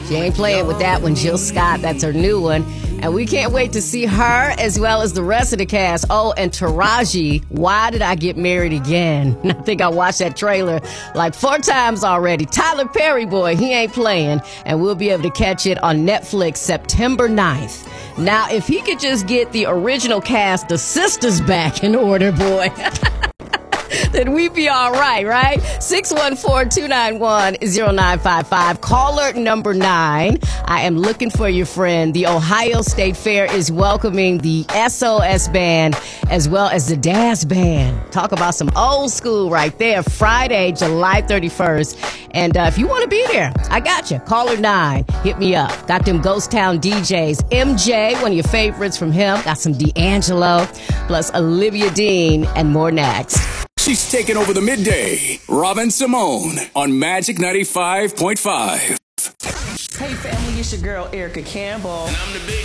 She ain't playing with that one. Jill Scott, that's her new one. And we can't wait to see her as well as the rest of the cast. Oh, and Taraji, Why Did I Get Married Again? I think I watched that trailer like 4 times already. Tyler Perry, boy, he ain't playing. And we'll be able to catch it on Netflix September 9th. Now, if he could just get the original cast, the sisters, back in order, boy, then we'd be all right? 614-291-0955. Caller number 9. I am looking for your friend. The Ohio State Fair is welcoming the SOS Band as well as the Daz Band. Talk about some old school right there. Friday, July 31st. And if you want to be there, I got you. Caller 9. Hit me up. Got them Ghost Town DJs. MJ, one of your favorites from him. Got some D'Angelo, plus Olivia Dean, and more next. She's taking over the midday. Robin Simone on Magic 95.5. Hey family, it's your girl Erica Campbell. And I'm the big